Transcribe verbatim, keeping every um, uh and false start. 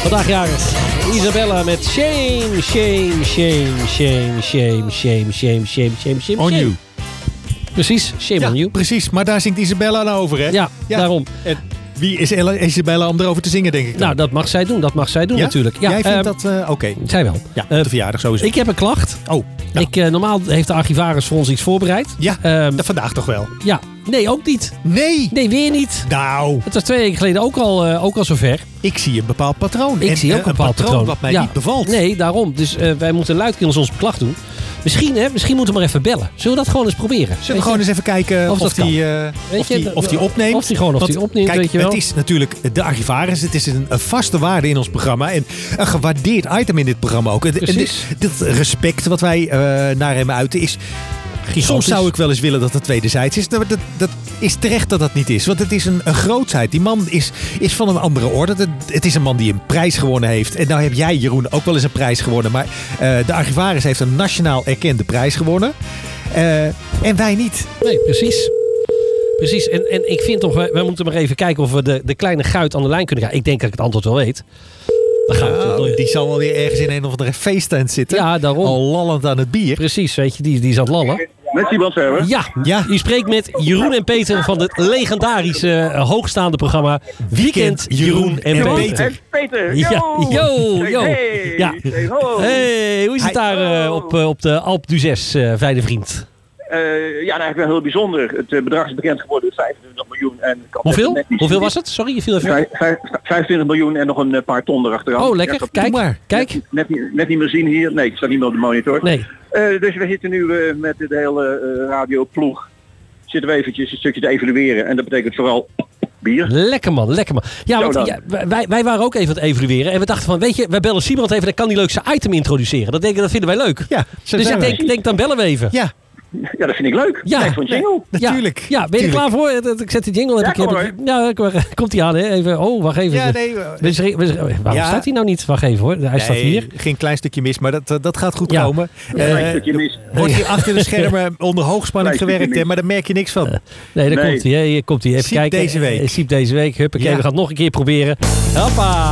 Vandaag jarig Isabella met shame, shame, shame, shame, shame, shame, shame, shame, shame, shame. On you. Precies, shame ja, on you. Precies, maar daar zingt Isabella nou over, hè? Ja, ja. daarom. En wie is Isabella om erover te zingen, denk ik dan? Nou, dat mag zij doen, dat mag zij doen ja? natuurlijk. Ja, Jij vindt uh, dat uh, oké? Okay. Zij wel. Ja, op de verjaardag sowieso. Ik heb een klacht. Oh. Nou. Ik, uh, normaal heeft de archivaris voor ons iets voorbereid. Ja, um, vandaag toch wel? Ja, nee, ook niet. Nee? Nee, weer niet. Nou. Het was twee weken geleden ook al, uh, ook al zover. Ik zie een bepaald patroon. Ik en, zie ook uh, een bepaald patroon. wat mij ja. niet bevalt. Nee, daarom. Dus uh, wij moeten luidkeels ons beklag doen. Misschien, hè, misschien moeten we maar even bellen. Zullen we dat gewoon eens proberen? Zullen we gewoon eens even kijken of, of die, uh, of die, of die opneemt? Of die gewoon of Want, die opneemt, kijk, weet je wel. Het is natuurlijk de archivaris. Het is een, een vaste waarde in ons programma. En een gewaardeerd item in dit programma ook. Precies. En dit, dit respect wat wij uh, naar hem uiten is... Gigantisch. Soms zou ik wel eens willen dat het tweederzijds is. Dat, dat, dat is terecht dat dat niet is. Want het is een, een grootsheid. Die man is, is van een andere orde. Het, het is een man die een prijs gewonnen heeft. En nou heb jij, Jeroen, ook wel eens een prijs gewonnen. Maar uh, de archivaris heeft een nationaal erkende prijs gewonnen. Uh, en wij niet. Nee, precies. Precies. En, en ik vind toch, wij, wij moeten maar even kijken of we de, de kleine Guit aan de lijn kunnen krijgen. Ik denk dat ik het antwoord wel weet. Dan gaan we ja, die zal wel weer ergens in een of andere feesttent zitten. Ja, daarom. Al lallend aan het bier. Precies, weet je, die, die is aan het lallen. Met Simon Server. Ja, ja, u spreekt met Jeroen en Peter van het legendarische uh, hoogstaande programma Weekend Jeroen en Jeroen Peter. En Peter, Ja, yo, yo. Hey, Ja. hey, ho. Hey, hoe is het daar uh, op, uh, op de Alpe d'Huez, uh, fijne vriend? Uh, ja, eigenlijk wel heel bijzonder. Het uh, bedrag is bekend geworden, vijfentwintig miljoen. En Hoeveel? Hoeveel was het? Sorry, je viel even. vijfentwintig miljoen en nog een uh, paar ton erachteraan. Oh, lekker. Ja, Kijk, maar. Kijk. Net, net, niet, net niet meer zien hier. Nee, het staat niet meer op de monitor. Nee. Uh, dus we zitten nu uh, met de hele uh, radioploeg. Zitten we eventjes een stukje te evalueren. En dat betekent vooral bier. Lekker man, lekker man. Ja, want, ja wij, wij waren ook even aan het evalueren. En we dachten van, weet je, wij bellen Simon even. Dan kan die leukste item introduceren. Dat, denk, dat vinden wij leuk. Ja, dus ik denk, denk, dan bellen we even. Ja. Ja, dat vind ik leuk. Ja, ja. Voor een jingle. Ja, natuurlijk. Ja, ben je er klaar voor? Ik zet die jingle. Ja, heb ik, heb ik, ja, komt hij aan. Hè? Even, oh, wacht even. Ja, nee, we, we, we, waarom ja. staat hij nou niet? Wacht even hoor. Hij nee, staat hier. Geen klein stukje mis, maar dat, dat gaat goed ja. komen. Ja, uh, klein stukje mis. Wordt hier achter de schermen onder hoogspanning gewerkt, hè, maar daar merk je niks van. Uh, nee, daar nee. komt hij. Hier komt hij. Even Siep kijken. deze week. Siep deze week. Huppakee, ja. We gaan het nog een keer proberen. Hoppa.